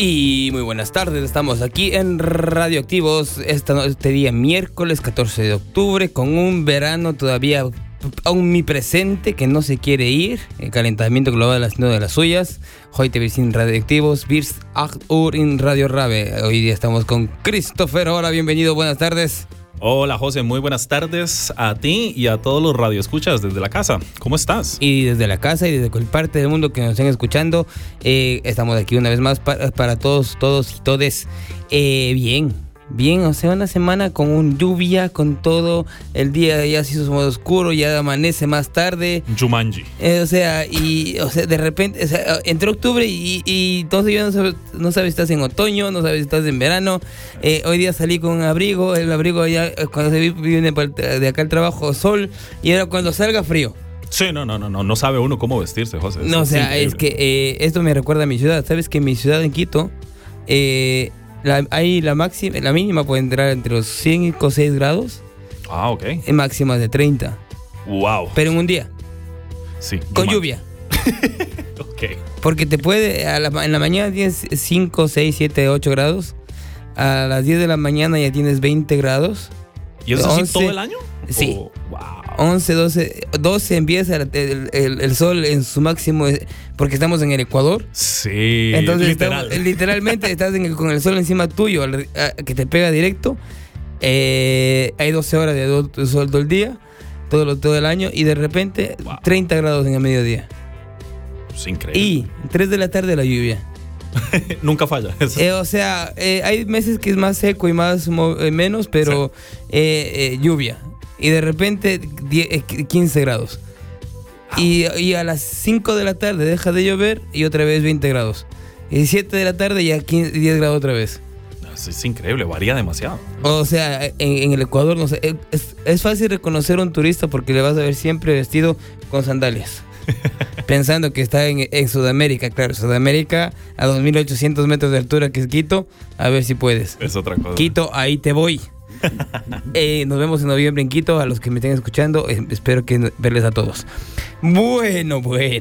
Y muy buenas tardes, estamos aquí en Radioactivos este día miércoles 14 de octubre con un verano todavía omnipresente que no se quiere ir. El calentamiento global haciendo de las suyas. Heute wir sind Radioactivos, bis 8 Uhr in Radio Rabe. Hoy día estamos con Christopher. Hola, bienvenido, buenas tardes. Hola José, muy buenas tardes a ti y a todos los radioescuchas desde la casa. ¿Cómo estás? Y desde la casa y desde cualquier parte del mundo que nos estén escuchando, estamos aquí una vez más para todos y todes. Bien, o sea, una semana con un lluvia, con todo, el día ya se hizo más oscuro, ya amanece más tarde. Jumanji. O sea, de repente, entró octubre y entonces yo no sabes si estás en otoño, no sabes si estás en verano. Hoy día salí con un abrigo, el abrigo ya cuando se viene de acá al trabajo, sol, y ahora cuando salga frío. Sí, no sabe uno cómo vestirse, José. No, o sea, es que esto me recuerda a mi ciudad. ¿Sabes que en mi ciudad, en Quito, la mínima puede entrar entre los 5 o 6 grados? Ah, ok. En máximas de 30. Wow. Pero en un día. Sí. Con lluvia. Ok. Porque te puede, en la mañana tienes 5, 6, 7, 8 grados. A las 10 de la mañana ya tienes 20 grados. ¿Y eso así todo el año? Sí. Oh, wow. 11, 12 empieza el sol en su máximo, porque estamos en el Ecuador. Sí, entonces literalmente estás con el sol encima tuyo, que te pega directo. Hay 12 horas de sol todo el día, todo el año, y de repente 30 grados en el mediodía. Es increíble. Y 3 de la tarde la lluvia. Nunca falla. O sea, hay meses que es más seco y más menos, pero sí. Lluvia. Y de repente 15 grados. Y a las 5 de la tarde deja de llover y otra vez 20 grados. Y 7 de la tarde ya 10 grados otra vez. Es increíble, varía demasiado. O sea, en el Ecuador, no sé, es fácil reconocer a un turista porque le vas a ver siempre vestido con sandalias. Pensando que está en Sudamérica. Claro, Sudamérica a 2.800 metros de altura, que es Quito. A ver si puedes. Es otra cosa. Quito, ahí te voy. Nos vemos en noviembre en Quito. A los que me estén escuchando, espero que verles a todos. Bueno.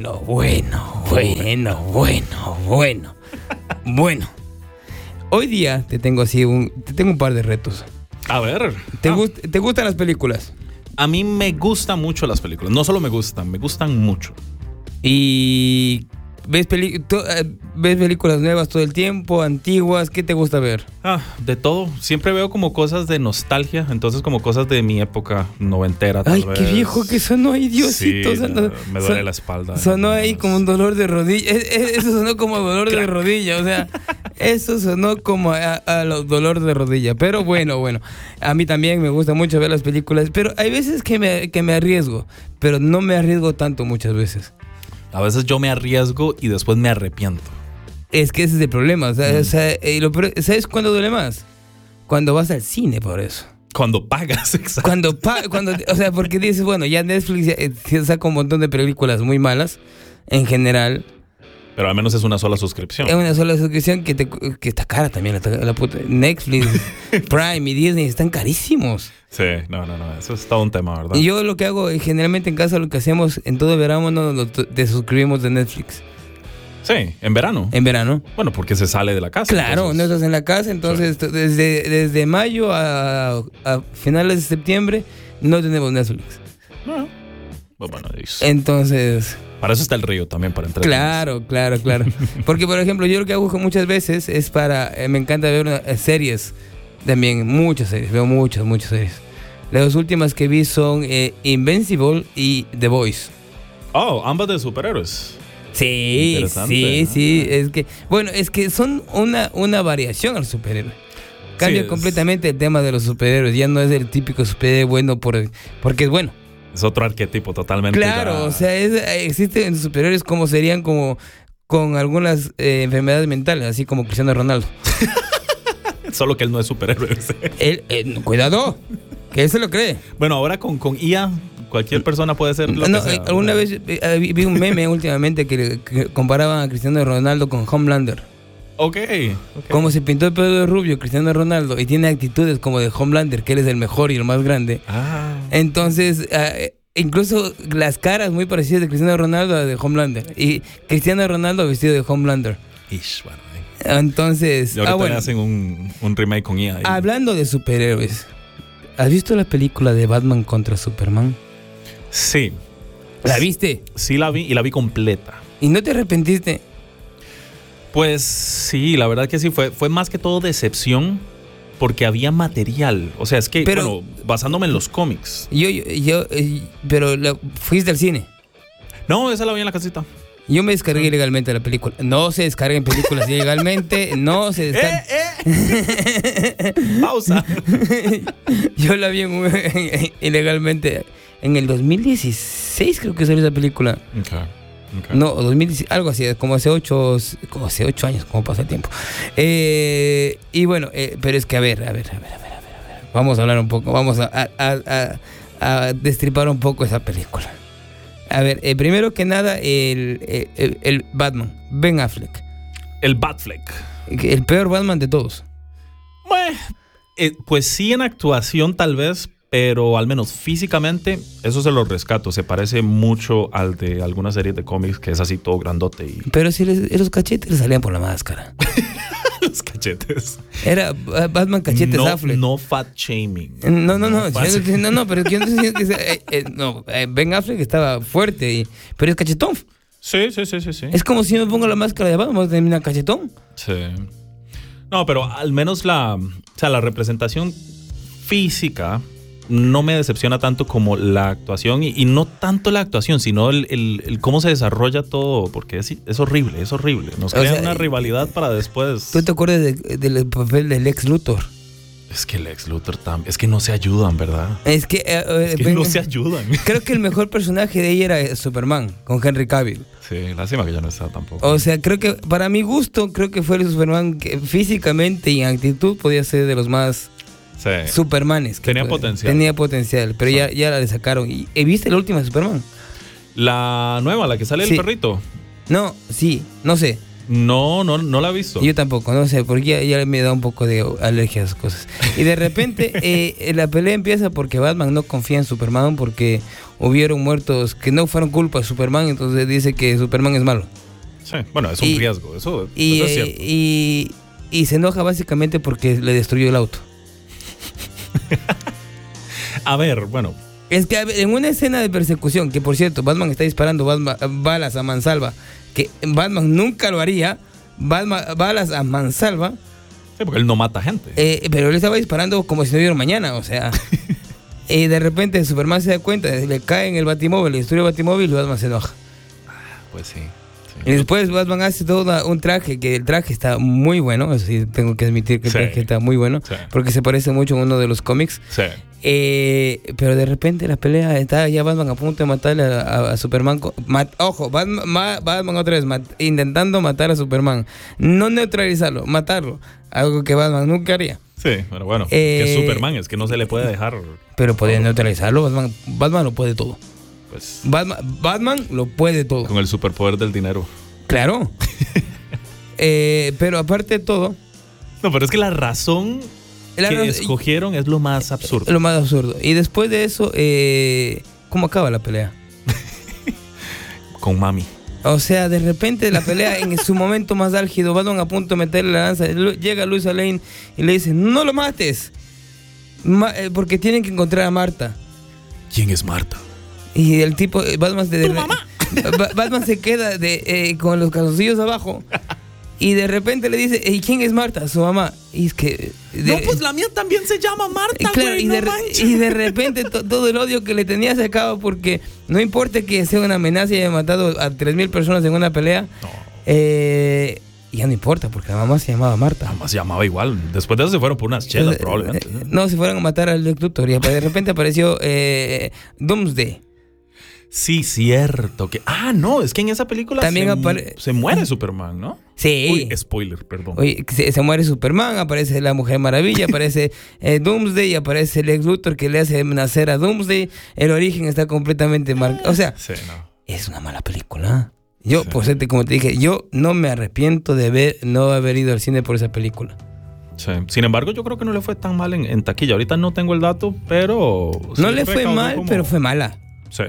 Hoy día te tengo un par de retos. A ver. ¿Te gustan las películas? A mí me gustan mucho las películas. No solo me gustan mucho. ¿Y ves películas nuevas todo el tiempo, antiguas? ¿Qué te gusta ver? De todo. Siempre veo como cosas de nostalgia. Entonces como cosas de mi época noventera. Ay, qué viejo que sonó, Diosito. Sí, me duele la espalda. Sonó ahí como un dolor de rodilla. Eso sonó como dolor de rodilla. O sea, eso sonó como a dolor de rodilla. Pero bueno. A mí también me gusta mucho ver las películas. Pero hay veces que me arriesgo. Pero no me arriesgo tanto muchas veces. A veces yo me arriesgo y después me arrepiento. Es que ese es el problema. O sea, ¿sabes cuándo duele más? Cuando vas al cine, por eso. Cuando pagas, exacto. O sea, porque dices, bueno, ya Netflix saca un montón de películas muy malas, en general. Pero al menos es una sola suscripción. Es una sola suscripción que está cara también. La puta. Netflix, Prime y Disney están carísimos. Sí, no, eso es todo un tema, ¿verdad? Y yo lo que hago, generalmente en casa, lo que hacemos en todo verano, nos suscribimos de Netflix. Sí, en verano. En verano. Bueno, porque se sale de la casa. Claro, no estás en la casa, entonces sí. Desde mayo a finales de septiembre no tenemos Netflix. No. Bueno, entonces... Para eso está el río también, para entrar. Claro. Porque, por ejemplo, yo lo que hago muchas veces es me encanta ver series. También, muchas series. Veo muchas series. Las últimas que vi son Invincible y The Boys. Oh, ambas de superhéroes. Sí. Es que son una variación al superhéroe. Cambia completamente el tema de los superhéroes. Ya no es el típico superhéroe bueno porque es bueno. Es otro arquetipo totalmente. Claro, o sea, existen superiores como serían como con algunas enfermedades mentales, así como Cristiano Ronaldo. Solo que él no es superhéroe. Cuidado, que él se lo cree. Bueno, ahora con IA, cualquier persona puede ser lo que sea. Alguna vez vi un meme últimamente que comparaban a Cristiano Ronaldo con Homelander. Okay. Como se pintó el pelo de rubio Cristiano Ronaldo y tiene actitudes como de Homelander, que él es el mejor y el más grande. Entonces, incluso las caras muy parecidas de Cristiano Ronaldo a de Homelander. Y Cristiano Ronaldo vestido de Homelander. Entonces, Y ahorita bueno, le hacen un remake con IA. hablando de superhéroes, ¿has visto la película de Batman contra Superman? Sí. ¿La viste? Sí la vi y la vi completa. ¿Y no te arrepentiste? Pues sí, la verdad que sí, fue más que todo decepción porque había material. O sea, es que, Pero, bueno, basándome en los cómics. Pero fuiste al cine. No, esa la vi en la casita. Yo me descargué ilegalmente la película. No se descarguen películas ilegalmente. No se descarguen. Pausa. Yo la vi ilegalmente en el 2016, creo que salió esa película. Okay. No, 2016, algo así, como hace 8 años, como pasa el tiempo. Y bueno, pero es que a ver. Vamos a hablar un poco, vamos a destripar un poco esa película. A ver, primero que nada, el Batman, Ben Affleck. El Batfleck. El peor Batman de todos. Pues sí, en actuación tal vez, pero al menos físicamente, eso se lo rescato. Se parece mucho al de algunas series de cómics que es así todo grandote. Pero si los cachetes le salían por la máscara. Los cachetes. Era Batman cachetes Affleck. No fat shaming. No, pero yo no sé que Ben Affleck estaba fuerte, pero es cachetón. Sí. Es como si me pongo la máscara de Batman, termina cachetón. Sí. No, pero al menos la representación física no me decepciona tanto como la actuación y no tanto la actuación, sino el cómo se desarrolla todo, porque es horrible. Nos crea una rivalidad para después. ¿Tú te acuerdas del papel del Lex Luthor? Es que el Lex Luthor también, es que no se ayudan, ¿verdad? Es que no se ayudan. Creo que el mejor personaje de ella era Superman, con Henry Cavill. Sí, lástima que ya no está tampoco. O sea, creo que para mi gusto, creo que fue el Superman que físicamente y en actitud podía ser de los más Supermanes. Tenía potencial, pero ya la sacaron. ¿Y viste la última de Superman? La nueva, la que sale el perrito. No sé. No la he visto. Yo tampoco, no sé, porque ya me da un poco de alergia a esas cosas. Y de repente la pelea empieza porque Batman no confía en Superman porque hubieron muertos que no fueron culpa de Superman, entonces dice que Superman es malo. Sí, bueno, es un riesgo, eso es cierto. Y se enoja básicamente porque le destruyó el auto. A ver, bueno. Es que en una escena de persecución, que por cierto, Batman está disparando balas a mansalva, que Batman nunca lo haría, balas a mansalva. Sí, porque él no mata gente. Pero él estaba disparando como si no hubiera mañana, o sea. De repente Superman se da cuenta, le cae en el batimóvil, le destruye el batimóvil y Batman se enoja. Pues sí. Y después Batman hace todo un traje, que el traje está muy bueno, eso sí, tengo que admitir que el traje está muy bueno, porque se parece mucho a uno de los cómics. Sí. Pero de repente la pelea está ya Batman a punto de matarle a Superman. Ojo, Batman otra vez intentando matar a Superman. No neutralizarlo, matarlo. Algo que Batman nunca haría. Sí, pero bueno, que Superman es que no se le puede dejar. Pero podría neutralizarlo, Batman lo puede todo. Pues Batman lo puede todo. Con el superpoder del dinero. Claro. Pero aparte de todo. No, pero es que la razón que escogieron es lo más absurdo. Lo más absurdo. Y después de eso, ¿cómo acaba la pelea? Con mami. O sea, de repente la pelea en su momento más álgido, Batman a punto de meterle la lanza, llega Luis Lane y le dice, no lo mates, porque tienen que encontrar a Marta. ¿Quién es Marta? Y el tipo, Batman se queda con los calzoncillos abajo. Y de repente le dice, ¿y quién es Marta? Su mamá. Y es que... no, pues la mía también se llama Marta, claro, güey, y de repente todo el odio que le tenía se acaba porque no importa que sea una amenaza y haya matado a 3,000 personas en una pelea. No. Ya no importa porque la mamá se llamaba Marta. La mamá se llamaba igual. Después de eso se fueron por unas chelas, probablemente. No, se fueron a matar al Lex Luthor y de repente apareció Doomsday. Sí, cierto. No, es que en esa película también se muere Superman, ¿no? Sí. Uy, spoiler, perdón. Oye, se muere Superman, aparece la Mujer Maravilla, aparece Doomsday y aparece Lex Luthor que le hace nacer a Doomsday. El origen está completamente marcado. O sea, sí, no. Es una mala película. Yo, como te dije, yo no me arrepiento de no haber ido al cine por esa película. Sí. Sin embargo, yo creo que no le fue tan mal en taquilla. Ahorita no tengo el dato, pero... No le fue mal, pero fue mala. Sí.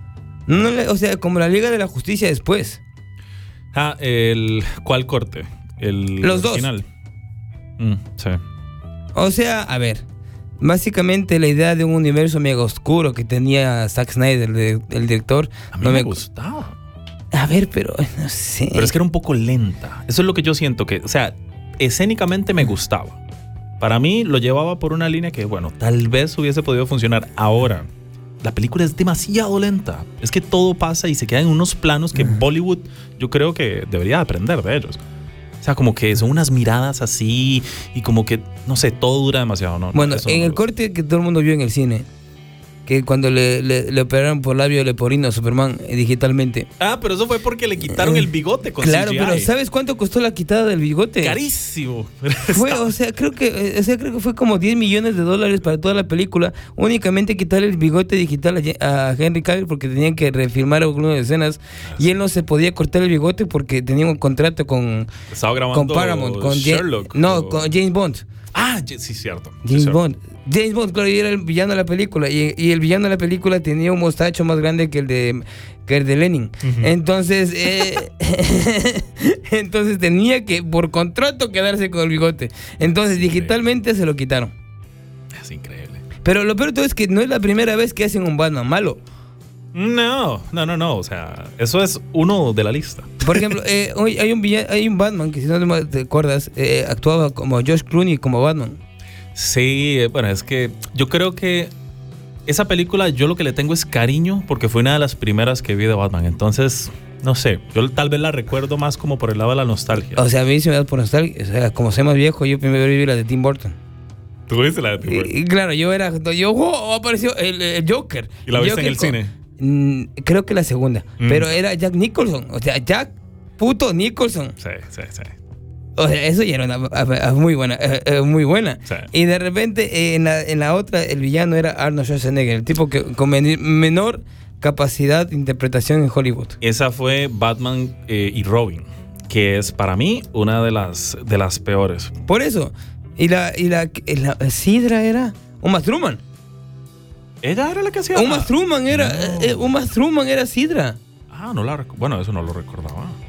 O sea, como la Liga de la Justicia después. ¿Cuál corte? Los original. Sí. O sea, a ver, básicamente la idea de un universo mega oscuro que tenía Zack Snyder, el director, A mí me gustaba. A ver, pero no sé. Pero es que era un poco lenta. Eso es lo que yo siento que, o sea, escénicamente me gustaba. Para mí lo llevaba por una línea que, bueno, tal vez hubiese podido funcionar. Ahora, la película es demasiado lenta. Es que todo pasa y se quedan en unos planos que Bollywood, yo creo que debería aprender de ellos. O sea, como que son unas miradas así y como que, no sé, todo dura demasiado, ¿no? Bueno, en el corte que todo el mundo vio en el cine, que cuando le operaron por labio leporino a Superman digitalmente. Ah, pero eso fue porque le quitaron el bigote con claro, CGI. pero ¿sabes cuánto costó la quitada del bigote? Carísimo. Creo que fue como $10 millones para toda la película, únicamente quitarle el bigote digital a Henry Cavill porque tenían que refilmar algunas escenas y él no se podía cortar el bigote porque tenía un contrato con Paramount, con Sherlock. con James Bond. Ah, sí, cierto. James Bond, claro, y era el villano de la película. Y el villano de la película tenía un mostacho más grande que el de Lenin. Uh-huh. Entonces, entonces tenía que, por contrato, quedarse con el bigote. Entonces, digitalmente se lo quitaron. Es increíble. Pero lo peor de todo es que no es la primera vez que hacen un Batman malo. No. O sea, eso es uno de la lista. Por ejemplo, hoy hay un Batman que, si no te acuerdas, actuaba como George Clooney como Batman. Sí, bueno, es que yo creo que esa película yo lo que le tengo es cariño porque fue una de las primeras que vi de Batman. Entonces, no sé, yo tal vez la recuerdo más como por el lado de la nostalgia. O sea, a mí se me da por nostalgia. O sea, como soy más viejo, yo primero vi la de Tim Burton. ¿Tú viste la de Tim Burton? Claro, apareció el Joker. ¿Y la viste en el cine? Creo que la segunda. Pero era Jack Nicholson. O sea, Jack puto Nicholson. Sí. O sea, eso ya era una muy buena. Sí. Y de repente, en la otra, el villano era Arnold Schwarzenegger, el tipo que con menor capacidad de interpretación en Hollywood. Esa fue Batman y Robin, que es para mí una de las peores. Por eso. Y la Sidra era Uma Thurman. ¿Ella era la que hacía? Uma Thurman era Sidra. Ah, bueno, eso no lo recordaba.